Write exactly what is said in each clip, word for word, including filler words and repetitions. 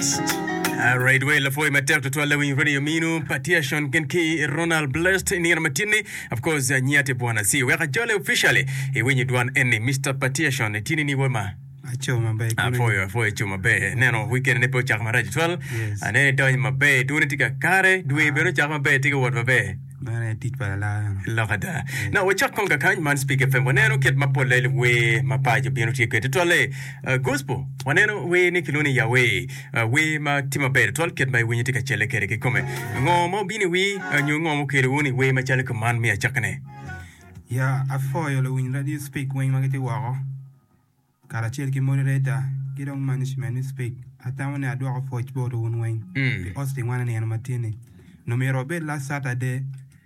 Blessed. Alright, well, for my tech to allow in radio minu, Patiation Genki, Ronald Blessed, near Matini, of course, Nyate Buana. See, we are jolly officially. When you do an any Mister Patiation, a tini woma. Choma bay. Ah, for you, for you, Chuma Bay. Nano, we can nepo Chakmaraj twelve. Yes. And any time my bay, do it take a care, do a better Chakma Bay, take a word of bay. Bana tit para la. Lagada. Now, we check Conga kind man speak FM. Waneno get my polele way, my page of Biano Ticket to Tole. Gospel. Waneno way Nikiluni Yahweh. We my Tima Bay, twelve get my when you take a chele kereke come. No more bini we, and you know, Kiruni way my chele command me a chakane. Ya, a foil when ready speak when magati waro. Karachel ki moderator, get on management speak. A town at door for each board one wing. The Austin one and Martini. No me robed last Saturday.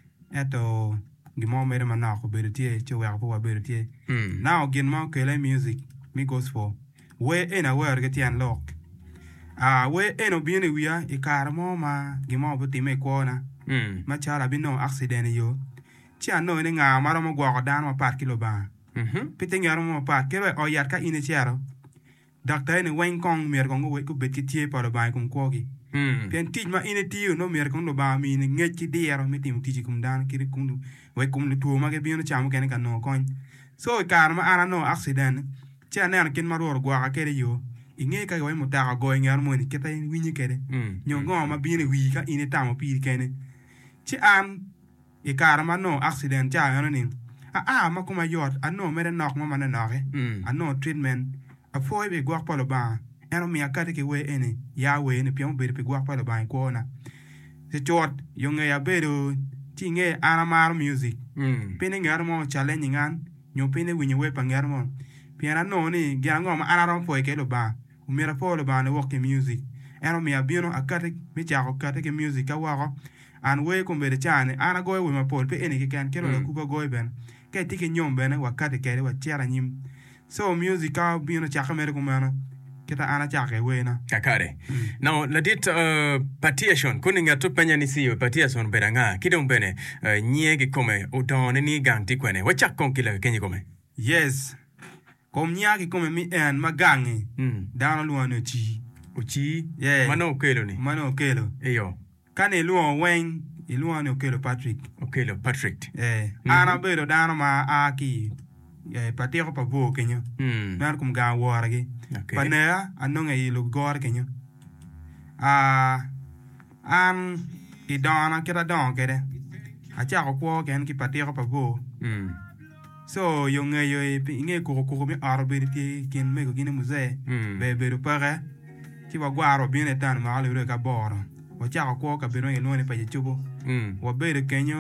Eto gimo mere mana ko bertie che wa ko bertie now gin ma kele music me goes for we in a word get yan lock ah we eno biene wia e kar mo ma gimo buti me kona ma chala bi no accident yo chi anno ne nga maro mo gwa dan ma par kilo ba mhm pite ngaro mo par kero o yar ka ine chero doctor ne wen kong mer ko we ko betie pa ba ko ko gi Pian teach ma ine tiu no mer kondo ba mi ni ngeki diero mi tim tiji kum dan kiri kum we kum ni tu ma ke bieno cham ken kan no kon so kar ma ana no accident cha na ken ma ro gwa ka kere yo inge ka we mo ta go ngar mo ni keta wi ni kere nyo ngo ma bi ni wi ka ine ta mo pi kene chi am e kar ma no accident cha no ni a a ma kuma yot a no mere nok ma ma na no ke a no treatment a foi be gwa pa lo ba Ero mi akate ke we ene ya we ne pion be pe gwa pa lo ba ko na se chot yo nge ya bedo tinge ana mar music mm pene ngar mo challenge ngan nyo pene wi ni we pa ngar mo piana no ni ga ngo ma ana ron po ke lo ba u mi ra po lo ba ne work music ero mi abino akate mi cha ko kate ke music ka wa an we ko be de chane ana go we ma po pe ene ke kan ke lo ku ba go ben ke ti ke nyom ben wa kate ke wa chera nyim so music ka bino cha ka mere ko mana kita ana chake wena kakare mm. Now ladit uh, Patiation kuninga tupanya ni siyo Patiation beranga kidong bene uh, nyege kome udone ni ganti kwene wachak konkila kenye kome yes kom nyage kome mi en magangi mm. dana luano chi uchi yeah. Mano kelo ni mano kelo eyo kane luo wen iluano kelo Patrick okelo Patrick eh mm. Ana bedo dana ma aki eh patero pa bo kenyo mm. Nar kum ga warage okay. Panea anong ay lugar kenyo ah am idana kira don kede acha ko ko ken ki patero pa bo mm. So yung ngayo inge ko ko mi arbiti ken me ko gine muze mm. be be ru para ti wa gwaro bine tan ma ale ka boro wa cha ko ka biro eno ne pa chubo mm. Wa be kenyo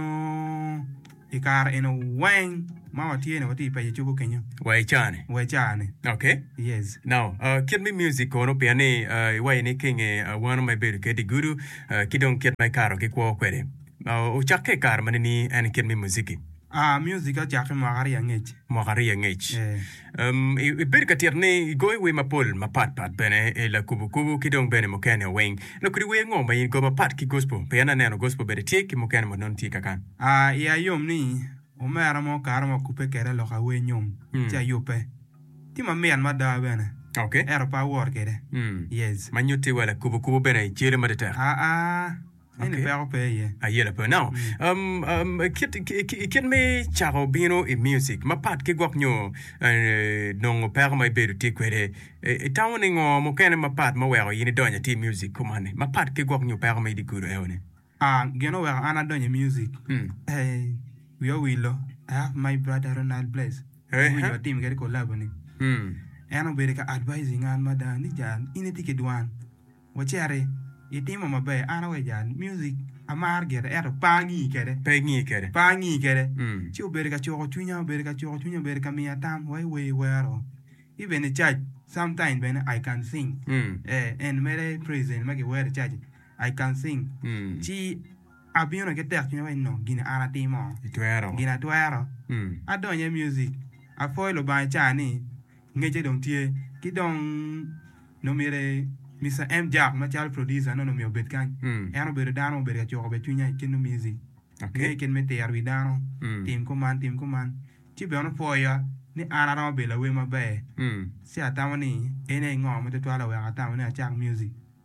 ikar eno wen Mama tiene wati pa yugo Kenya. Wai chane. Wai chane. Okay. Yes. Now, uh, kid me music ono piane uh, wai ne king uh, one of my better ke de guru uh, kidon kid my caro ke kwa kwere. Uh, o chakke kar manini and kid me music. Ah, music a chakke magari ngech. Magari ngech. Yeah. Um, i ber ka tierne go we mapol mapat pat bene e la kubu kubu kidon bene mo kene wing. No kuri we ngoma yin go mapat ki gospel. Pe yana neno gospel bere tie ki mo kene mo non ti kakan. Ah, ya yom ni o mera mo kar mo kupe kere lo ka we nyom mm. Cha yope ti ma men ma da bene okay era pa wor kere mm. Yes manyote wala kubu kubu bene jere ma de ter ah ah ene pe ko pe ye a yela pe now mm. um um kit kit me charo bino e music ma pat ke gok nyo uh, non per ma be ti kwere e tawni ngo mo kene ma pat ma wero yini donya ti music kumane ma pat ke gok nyo per ma di kuro ewne ah geno wero ana donya music mm. Hey we are willow. I have my brother Ronald Bless. Hey, we huh? Your team get collabing. Hmm. And I'm very advising on madam Nijan in a ticket one. What cherry? A team of my bay, Anna Wajan, music, a marget, at a pangy kere. Pangy kere. Pangy kere. Hmm. Chu berga cho tunya berga cho tunya berga me a tam way way where. Even a judge, sometimes when I can sing. Hmm. Eh, and mere prison, make it wear a judge. I can sing. Hmm. She abino get there, you know, no, gina ana timo. Tuero. Gina tuero. Hmm. I don't hear music. I follow by Chani. Ngeje don't hear. Kidong no mere Mister M. Jack, my child producer, no no me obet kan. Ano be dano be ga choco betunya kinu music. Okay. Ken mete ar vidano. Team command, team command. Chi be ono foya ni ana ro be la we ma be. Si atawani ene ngom te twala we atawani a chak music.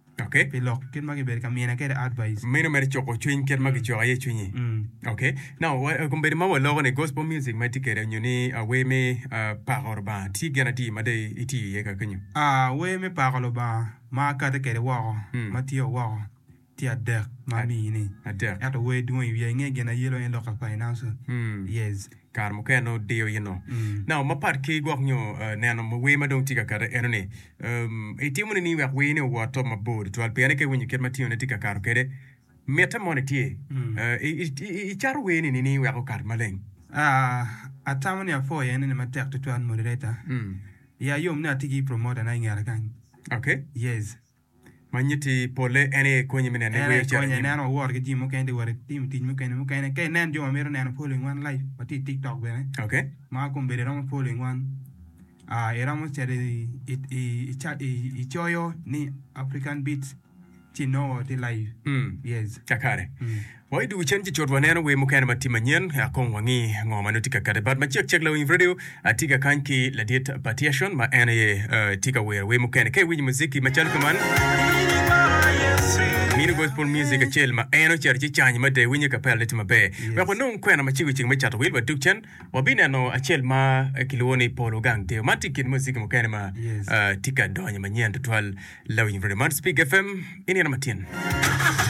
Okay. Pilok ket magi ber kamina ket advice. Meno mer choko chwin ket magi chwa ye chwinyi. Mm. Okay. Now kumberi ma walo ne gospel music ma tikere nyuni awe me pagor ba ti gana ti ma de iti ye ka kanyu. Ah we me pagolo ba ma ka de kere wa ma ti o wa ti adek ma mi ni. Adek. Ato we doing we nge gena yelo en local finance. Mm. Yes. Kar mo keno dio you know. Mm. Now ma part ki gwak nyo nano mo we ma dong tika kare eno ne. Um iti mo ni wak we ne wa to ma board to al piane ke wenyu ket ma ti ne tika kar kere. Meta moneti. Mm. Uh i charu we ni ni wak kar maleng. Ah atamani afo ye ne ma tek to tuan moderator. Mm. Ya yom na tigi promoter na ngara kan. Okay. Yes. Manyiti pole ene konyi mene ne we chara konyi nano war ke jimo kende war team team mo kende mo kende ke nan jo amero nano following one live pati TikTok be. Okay. Ma ko mbere ram following one. Ah era mo chere it i chat i choyo ni African beats chino ti live. Mm. Yes. Chakare. Mm. Why do we change it to one we mukana matimanyen akong wangi ngoma no tika kare but ma check check la in video atika kanki la diet partition ma ene tika we we mukana ke wi muziki ma chal kaman Mino gospel music achel ma eno cherchi chanyi ma de winye kapel leti ma be wa ko non kwena ma chiwi ching ma chat wil ba dukchen wa bina no achel ma kilwoni polo gang de ma tikin music mukana ma tika donya ma nyen to twal la in video man speak F M ini na matin